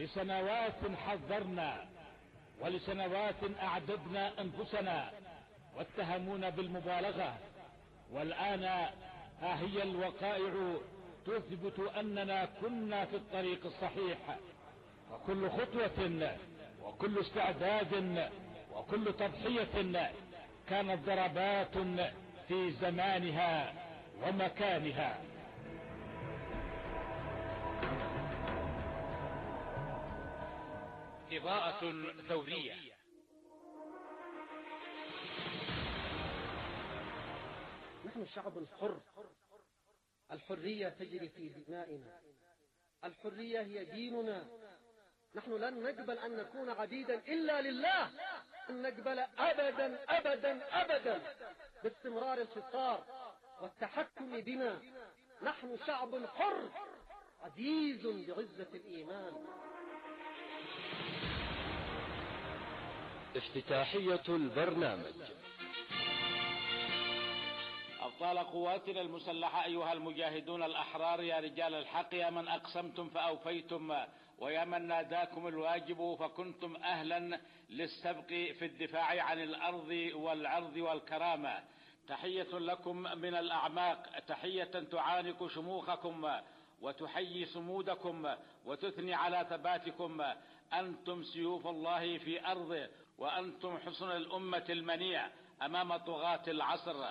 لسنوات حذرنا، ولسنوات أعددنا أنفسنا واتهمونا بالمبالغة، والآن ها هي الوقائع تثبت أننا كنا في الطريق الصحيح. وكل خطوة وكل استعداد وكل تضحية كانت ضربات في زمانها ومكانها. إضاءة ثورية. نحن شعب حر، الحرية تجري في دمائنا، الحرية هي ديننا. نحن لن نقبل أن نكون عبيدا إلا لله، لن نقبل أبدا أبدا أبدا باستمرار الحصار والتحكم بنا. نحن شعب حر عزيز بعزة الإيمان. افتتاحية البرنامج. أبطال قواتنا المسلحة أيها المجاهدون الأحرار، يا رجال الحق، يا من أقسمتم فأوفيتم، ويا من ناداكم الواجب فكنتم أهلا للسبق في الدفاع عن الأرض والعرض والكرامة. تحية لكم من الأعماق، تحية تعانق شموخكم وتحيي صمودكم وتثني على ثباتكم. أنتم سيوف الله في أرضه، وأنتم حصن الأمة المنيع أمام طغاة العصر.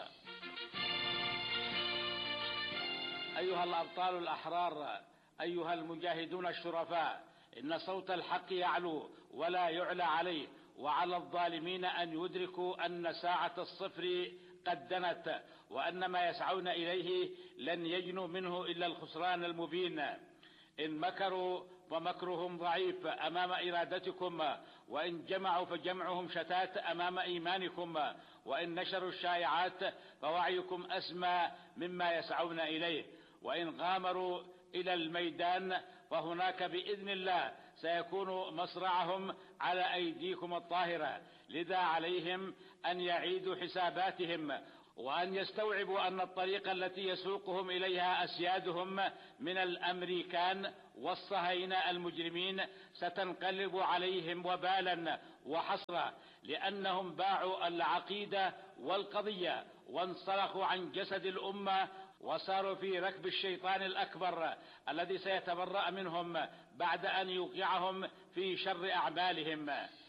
أيها الأبطال الأحرار، أيها المجاهدون الشرفاء، إن صوت الحق يعلو ولا يعلى عليه، وعلى الظالمين أن يدركوا أن ساعة الصفر قد دنت، وأن ما يسعون إليه لن يجنوا منه إلا الخسران المبين. إن مكروا فمكرهم ضعيف أمام إرادتكم، وإن جمعوا فجمعهم شتات أمام إيمانكم، وإن نشروا الشائعات فوعيكم أسمى مما يسعون إليه، وإن غامروا إلى الميدان فهناك بإذن الله سيكون مصرعهم على أيديكم الطاهرة. لذا عليهم أن يعيدوا حساباتهم، وأن يستوعبوا أن الطريقة التي يسوقهم إليها أسيادهم من الأمريكان والصهاينة المجرمين ستنقلب عليهم وبالا وحسرة، لأنهم باعوا العقيدة والقضية وانسلخوا عن جسد الأمة وصاروا في ركب الشيطان الأكبر الذي سيتبرأ منهم بعد أن يوقعهم في شر أعمالهم.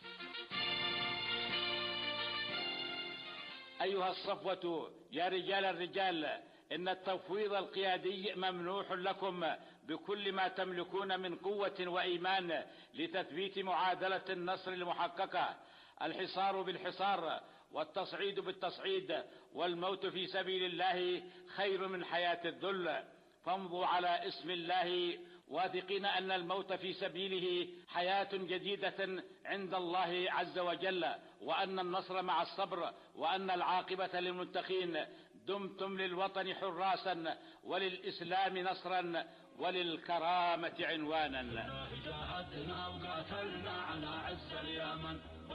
أيها الصفوة، يا رجال الرجال، إن التفويض القيادي ممنوح لكم بكل ما تملكون من قوة وإيمان لتثبيت معادلة النصر المحققة. الحصار بالحصار، والتصعيد بالتصعيد، والموت في سبيل الله خير من حياة الذل. فامضوا على اسم الله واثقين أن الموت في سبيله حياة جديدة عند الله عز وجل، وأن النصر مع الصبر، وأن العاقبة للمتقين. دمتم للوطن حراسا، وللإسلام نصرا، وللكرامة عنوانا.